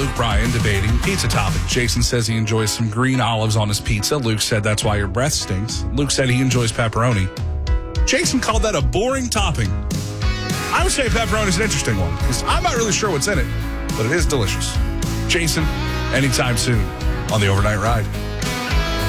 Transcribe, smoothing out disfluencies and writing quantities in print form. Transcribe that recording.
Luke Bryan debating pizza toppings. Jason says he enjoys some green olives on his pizza. Luke said that's why your breath stinks. Luke said he enjoys pepperoni. Jason called that a boring topping. I would say pepperoni is an interesting one, because I'm not really sure what's in it, but it is delicious. Jason, anytime soon on the Overnight Ride.